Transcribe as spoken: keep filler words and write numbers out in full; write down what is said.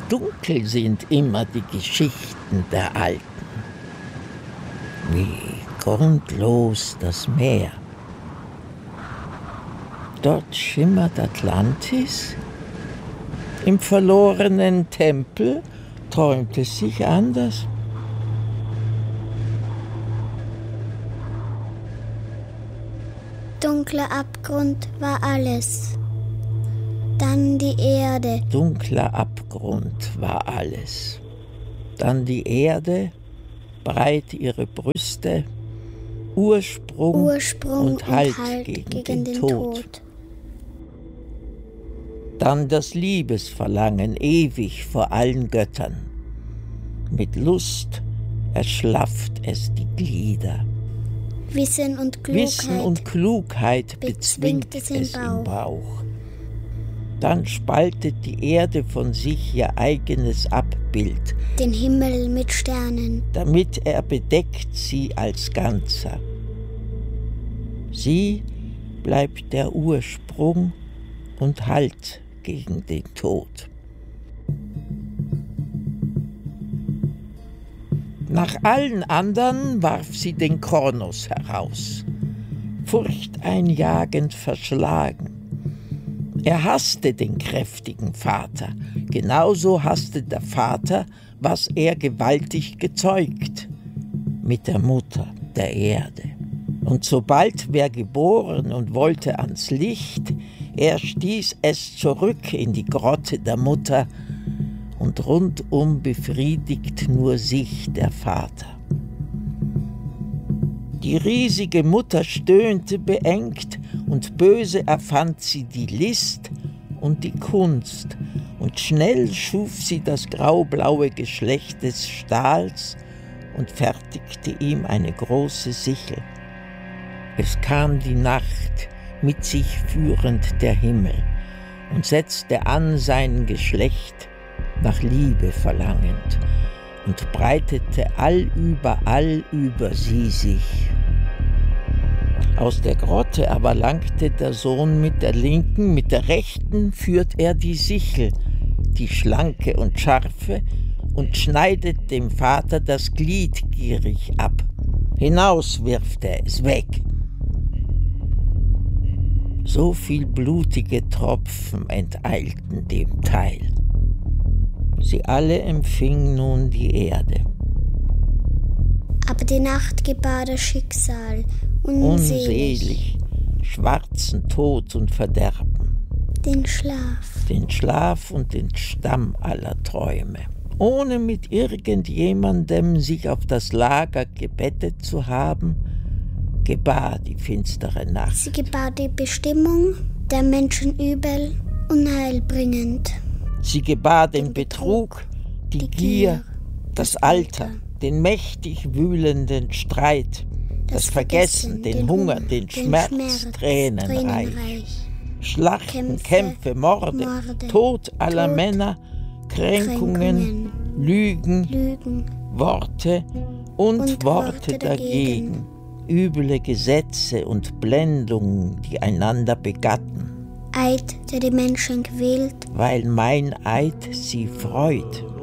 Dunkel sind immer die Geschichten der Alten. Wie grundlos das Meer. Dort schimmert Atlantis. Im verlorenen Tempel träumt es sich anders. Dunkler Abgrund war alles. Dann die Erde. Dunkler Abgrund war alles. Dann die Erde, breit ihre Brüste, Ursprung, Ursprung und Halt, und Halt gegen, gegen den, den Tod. Tod. Dann das Liebesverlangen ewig vor allen Göttern. Mit Lust erschlafft es die Glieder. Wissen und Klugheit, Wissen und Klugheit bezwingt, bezwingt es es im im Bauch. Bauch. Dann spaltet die Erde von sich ihr eigenes Abbild, Den Himmel mit Sternen. damit er bedeckt sie als Ganzer. Sie bleibt der Ursprung und Halt gegen den Tod. Nach allen anderen warf sie den Kronos heraus, furchteinjagend verschlagen. Er hasste den kräftigen Vater, genauso hasste der Vater, was er gewaltig gezeugt, mit der Mutter der Erde. Und sobald wer geboren und wollte ans Licht, er stieß es zurück in die Grotte der Mutter, und rundum befriedigt nur sich der Vater. Die riesige Mutter stöhnte beengt, und böse erfand sie die List und die Kunst, und schnell schuf sie das graublaue Geschlecht des Stahls und fertigte ihm eine große Sichel. Es kam die Nacht, mit sich führend der Himmel, und setzte an sein Geschlecht, nach Liebe verlangend, und breitete allüberall über sie sich. Aus der Grotte aber langte der Sohn mit der linken, mit der rechten führt er die Sichel, die schlanke und scharfe, und schneidet dem Vater das Glied gierig ab. Hinaus wirft er es weg. So viel blutige Tropfen enteilten dem Teil. Sie alle empfing nun die Erde. Aber die Nacht gebar das Schicksal, unselig, Unselig, schwarzen Tod und Verderben, den Schlaf. den Schlaf und den Stamm aller Träume. Ohne mit irgendjemandem sich auf das Lager gebettet zu haben, gebar die finstere Nacht. Sie gebar die Bestimmung der Menschen übel, unheilbringend. Sie gebar den Betrug, die, die Gier, Gier, das das Alter, Alter, den mächtig wühlenden Streit, das, das Vergessen, Vergessen, den, den Hunger, Hunger, den, den Schmerz, Schmerz, Tränenreich. Tränenreich. Schlachten, Kämpfe, Kämpfe, Morde, Morde, Tod aller Tod, Männer, Kränkungen, Kränkungen, Lügen, Lügen Worte und, und Worte, Worte dagegen, dagegen. üble Gesetze und Blendungen, die einander begatten, Eid, der die Menschen quält, weil mein Eid sie freut.